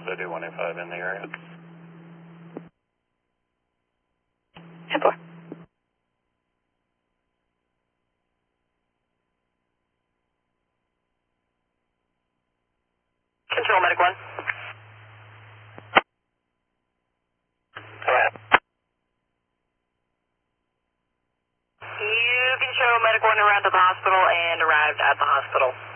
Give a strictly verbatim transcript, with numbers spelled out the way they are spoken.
also do one oh five in the area. ten four. Control, Medic one. Go ahead. You can show Medic one around to the hospital and arrived at the hospital.